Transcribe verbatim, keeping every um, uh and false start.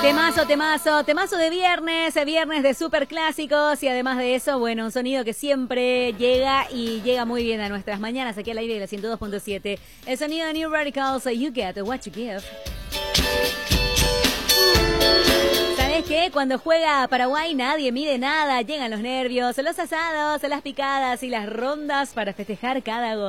Temazo, temazo, temazo de viernes, viernes de super clásicos y además de eso, bueno, un sonido que siempre llega y llega muy bien a nuestras mañanas aquí al aire de la ciento dos punto siete. El sonido de New Radicals, You Get What You Give. ¿Sabes qué? Cuando juega Paraguay nadie mide nada, llegan los nervios, los asados, las picadas y las rondas para festejar cada gol.